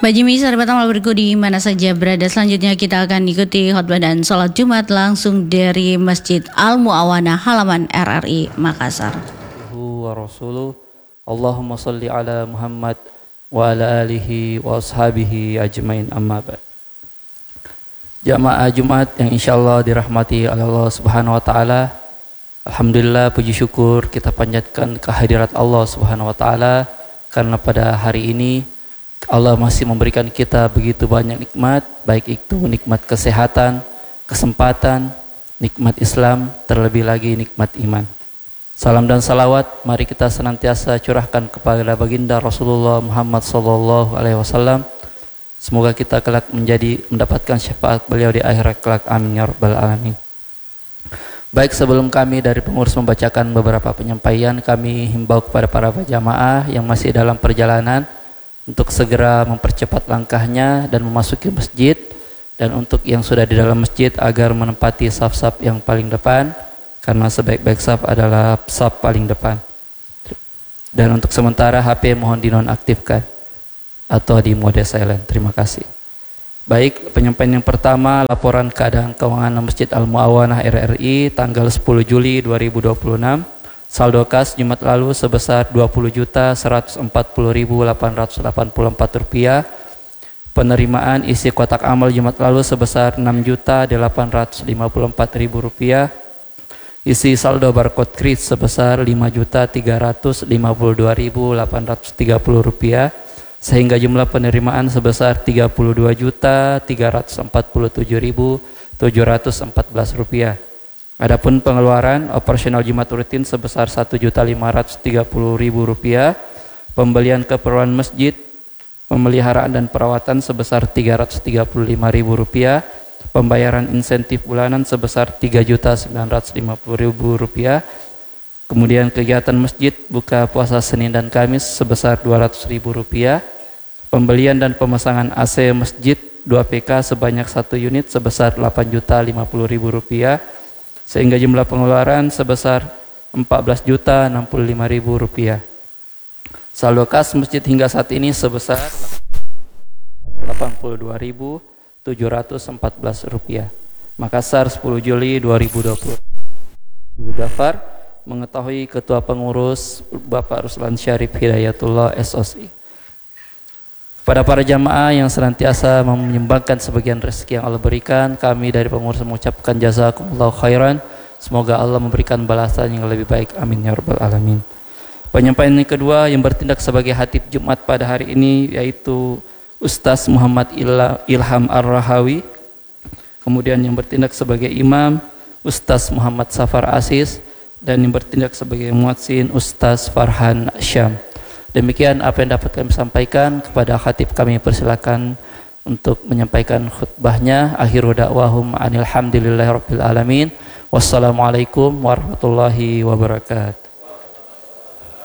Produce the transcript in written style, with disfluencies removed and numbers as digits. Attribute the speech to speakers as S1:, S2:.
S1: Bagi misa batang berikut di mana saja berada, selanjutnya kita akan ikuti khutbah dan sholat Jumat langsung dari Masjid Al-Mu'awanah halaman RRI Makassar.
S2: Wa rasuluh Allahumma salli ala Muhammad wa ala alihi wa ashabihi ajmain, amma ba'd. Jamaah Jumat yang insyaallah dirahmati oleh Allah Subhanahu wa taala. Alhamdulillah, puji syukur kita panjatkan kehadirat Allah Subhanahu wa taala karena pada hari ini Allah masih memberikan kita begitu banyak nikmat, baik itu nikmat kesehatan, kesempatan, nikmat Islam, terlebih lagi nikmat iman. Salam dan salawat mari kita senantiasa curahkan kepada baginda Rasulullah Muhammad SAW. Semoga kita kelak mendapatkan syafaat beliau di akhirat kelak, amin ya rabbal alamin. Baik, sebelum kami dari pengurus membacakan beberapa penyampaian, kami himbau kepada para jamaah yang masih dalam perjalanan untuk segera mempercepat langkahnya dan memasuki masjid, dan untuk yang sudah di dalam masjid agar menempati saf-saf yang paling depan, karena sebaik-baik saf adalah saf paling depan. Dan untuk sementara HP mohon dinonaktifkan atau di mode silent. Terima kasih. Baik, penyampaian yang pertama, laporan keadaan keuangan Masjid Al-Mu'awanah RRI tanggal 10 Juli 2026. Saldo kas Jumat lalu sebesar Rp20.140.884. Penerimaan isi kotak amal Jumat lalu sebesar Rp6.854.000. Isi saldo barcode kris sebesar Rp5.352.830. Sehingga jumlah penerimaan sebesar Rp34.347.714. Adapun pengeluaran operasional Jumat rutin sebesar Rp1.530.000, pembelian keperluan masjid, pemeliharaan dan perawatan sebesar Rp335.000, pembayaran insentif bulanan sebesar Rp3.950.000, kemudian kegiatan masjid buka puasa Senin dan Kamis sebesar Rp200.000, pembelian dan pemasangan AC masjid 2 PK sebanyak 1 unit sebesar Rp8.050.000, sehingga jumlah pengeluaran sebesar Rp14.065.000. Saldo kas masjid hingga saat ini sebesar Rp82.714. Makassar, 10 Juli 2020. Gafar mengetahui Ketua Pengurus Bapak Ruslan Syarif Hidayatullah SOC. Pada para jamaah yang senantiasa menyumbangkan sebagian rezeki yang Allah berikan, kami dari pengurus mengucapkan jazakumullah khairan. Semoga Allah memberikan balasan yang lebih baik, amin ya rabbal alamin. Penyampaian yang kedua yang bertindak sebagai khatib Jumat pada hari ini yaitu Ustaz Muhammad Ilham Ar-Rahawi. Kemudian yang bertindak sebagai imam Ustaz Muhammad Safar Asis, dan yang bertindak sebagai muadzin Ustaz Farhan Syam. Demikian apa yang dapat kami sampaikan. Kepada khatib kami persilakan untuk menyampaikan khutbahnya. Akhiru da'wahum anil hamdulillahirabbil alamin. Wassalamualaikum warahmatullahi wabarakatuh.